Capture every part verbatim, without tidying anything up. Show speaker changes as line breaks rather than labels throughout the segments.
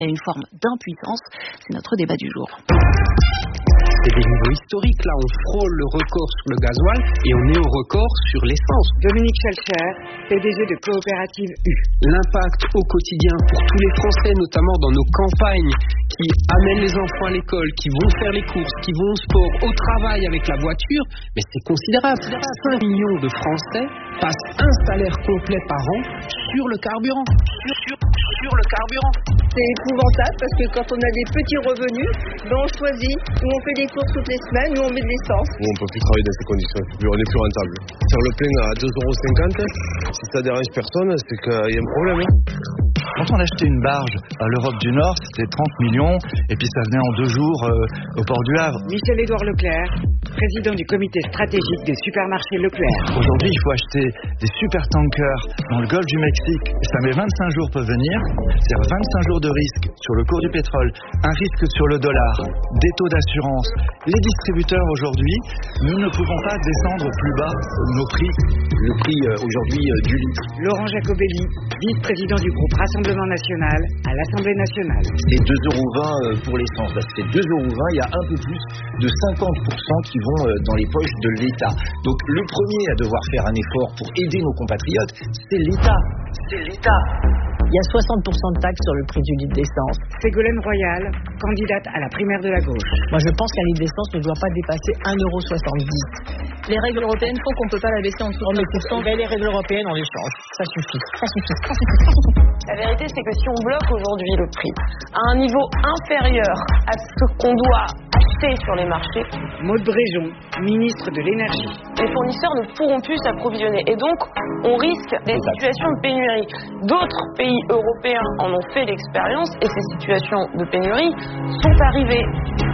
et une forme d'impuissance. C'est notre débat du jour.
C'est des niveaux historiques, là, on frôle le record sur le gasoil et on est au record sur l'essence.
Dominique Schelcher, P D G de Coopérative U.
L'impact au quotidien pour tous les Français, notamment dans nos campagnes, qui amènent les enfants à l'école, qui vont faire les courses, qui vont au sport, au travail avec la voiture, mais c'est considérable. cinq millions de Français passent un salaire complet par an sur le carburant. Sur, sur, sur le carburant.
C'est épouvantable parce que quand on a des petits revenus, ben on choisit, où on fait des courses toutes les semaines, où on met de l'essence.
Nous, on ne peut plus travailler dans ces conditions, on n'est plus rentable. Faire le plein à deux euros cinquante, si ça dérange personne, c'est qu'il y a un problème. Hein.
Quand on achetait une barge à l'Europe du Nord, c'était trente millions, et puis ça venait en deux jours euh, au port du Havre.
Michel-Édouard Leclerc, président du comité stratégique des supermarchés Leclerc.
Aujourd'hui, il faut acheter des super tankers dans le golfe du Mexique. Ça met vingt-cinq jours pour venir, c'est-à-dire vingt-cinq jours de risque sur le cours du pétrole, un risque sur le dollar, des taux d'assurance. Les distributeurs aujourd'hui, nous ne pouvons pas descendre plus bas nos prix.
Le prix euh, aujourd'hui euh, du litre.
Laurent Jacobelli, vice-président du groupe Rassemblement National à l'Assemblée nationale.
C'est deux euros vingt pour l'essence. Bah, c'est deux euros vingt, il y a un peu plus de cinquante pour cent qui vont dans les poches de l'État. Donc le premier à devoir faire un effort pour aider nos compatriotes, c'est l'État. C'est l'État.
Il y a soixante pour cent de taxes sur le prix du litre d'essence.
Ségolène Royal, candidate à la primaire de la gauche.
Moi, je pense qu'un litre d'essence ne doit pas dépasser un euro soixante-dix.
Les règles européennes font qu'on ne peut pas la baisser en dessous de
quinze pour cent. Mais les règles européennes, on les change. Ça suffit. Ça suffit. Ça suffit.
La vérité, c'est que si on bloque aujourd'hui le prix à un niveau inférieur à ce qu'on doit acheter sur les marchés,
Maud Bréjon, ministre de l'Énergie.
Les fournisseurs ne pourront plus s'approvisionner et donc on risque des situations de pénurie. D'autres pays européens en ont fait l'expérience et ces situations de pénurie sont arrivées.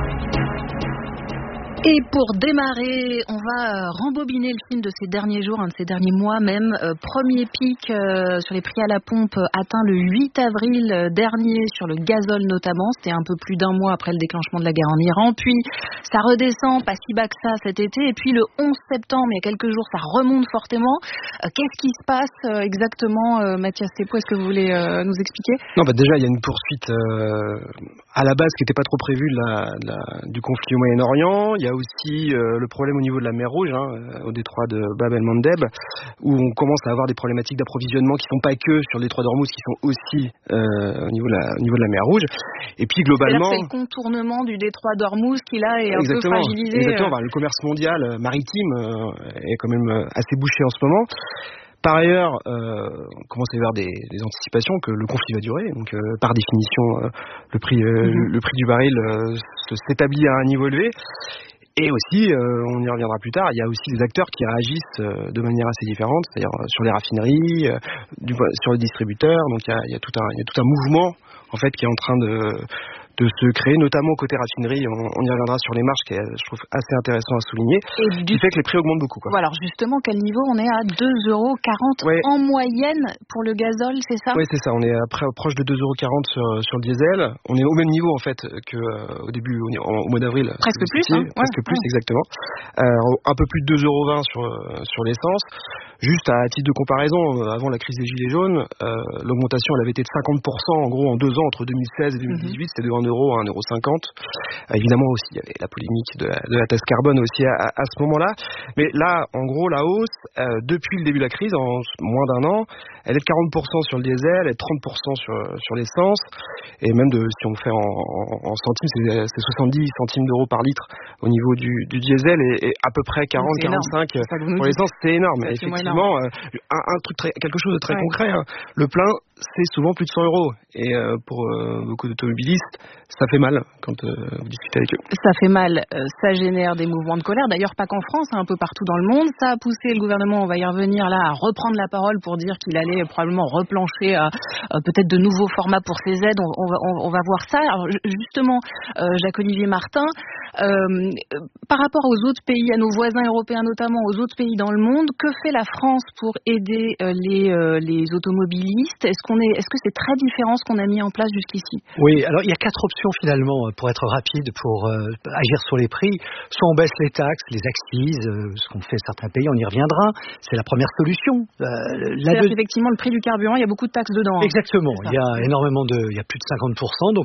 Et pour démarrer, on va rembobiner le film de ces derniers jours, un de ces derniers mois même. Euh, premier pic euh, sur les prix à la pompe atteint le huit avril dernier sur le gazole notamment. C'était un peu plus d'un mois après le déclenchement de la guerre en Iran. Puis ça redescend, pas si bas que ça cet été. Et puis le onze septembre, il y a quelques jours, ça remonte fortement. Euh, qu'est-ce qui se passe euh, exactement, euh, Mathias Tepou? Est-ce que vous voulez euh, nous expliquer?
Non, bah déjà, il y a une poursuite euh, à la base qui n'était pas trop prévue de la, de la, du conflit au Moyen-Orient. Il y a aussi euh, le problème au niveau de la mer Rouge, hein, au détroit de Bab el-Mandeb, où on commence à avoir des problématiques d'approvisionnement qui ne sont pas que sur le détroit d'Ormuz, qui sont aussi euh, au, niveau de la, au niveau de la mer Rouge. Et puis globalement,
c'est le contournement du détroit d'Ormuz qui là est un
exactement,
peu fragilisé.
Exactement. Bah, le commerce mondial maritime euh, est quand même assez bouché en ce moment. Par ailleurs, euh, on commence à y avoir des, des anticipations que le conflit va durer. Donc, euh, par définition, euh, le prix, euh, mm-hmm. le prix du baril euh, s'établit à un niveau élevé. Et aussi, euh, on y reviendra plus tard, il y a aussi des acteurs qui réagissent euh, de manière assez différente, c'est-à-dire euh, sur les raffineries, euh, du, sur les distributeurs. Donc, il y a, il y a tout un, il y a tout un mouvement en fait qui est en train de de se créer, notamment côté raffinerie. On, on y reviendra sur les marges, qui est, je trouve, assez intéressant à souligner, et du... qui fait que les prix augmentent beaucoup, quoi.
Voilà, alors justement, quel niveau? On est à deux euros quarante ouais. en moyenne pour le gazole, c'est ça?
Oui, c'est ça. On est après, proche de deux euros quarante sur, sur le diesel. On est au même niveau, en fait, qu'au euh, début, au, au mois d'avril.
Presque plus, hein.
Presque
ouais,
plus,
ouais.
exactement. Euh, un peu plus de deux euros vingt sur, sur l'essence. Juste à titre de comparaison, avant la crise des Gilets jaunes, euh, l'augmentation, elle avait été de cinquante pour cent, en gros, en deux ans, entre deux mille seize et deux mille dix-huit, mm-hmm. c'était de un euro à un euro cinquante. Euh, évidemment aussi, il y avait la polémique de la, de la taxe carbone aussi à, à ce moment-là. Mais là, en gros, la hausse, euh, depuis le début de la crise, en moins d'un an, elle est de quarante pour cent sur le diesel, elle est de trente pour cent sur, sur l'essence. Et même de, si on fait en, en, en centimes, c'est, c'est soixante-dix centimes d'euros par litre au niveau du, du diesel et, et à peu près quarante à quarante-cinq pour l'essence. C'est énorme. C'est effectivement, euh, un, un truc très, quelque chose de très ouais. concret. Hein. Le plein, c'est souvent plus de cent euros. Et euh, pour euh, beaucoup d'automobilistes, ça fait mal quand euh, vous discutez avec eux.
Ça fait mal, euh, ça génère des mouvements de colère. D'ailleurs, pas qu'en France, hein, un peu partout dans le monde. Ça a poussé le gouvernement, on va y revenir là, à reprendre la parole pour dire qu'il allait probablement replancher à euh, peut-être de nouveaux formats pour ces aides. On, on, va, on, on va voir ça. Alors, justement, euh, Jacques-Olivier Martin, euh, par rapport aux autres pays, à nos voisins européens notamment, aux autres pays dans le monde, que fait la France pour aider euh, les, euh, les automobilistes? Est-ce qu'on est, est-ce que c'est très différent ce qu'on a mis en place jusqu'ici?
Oui, alors il y a quatre options finalement pour être rapide, pour euh, agir sur les prix. Soit on baisse les taxes, les accises, euh, ce qu'on fait certains pays, on y reviendra. C'est la première solution.
Euh, C'est-à-dire deux... qu'effectivement le prix du carburant, il y a beaucoup de taxes dedans.
Exactement. Hein. Il y a énormément de, il y a plus de cinquante pour cent. Donc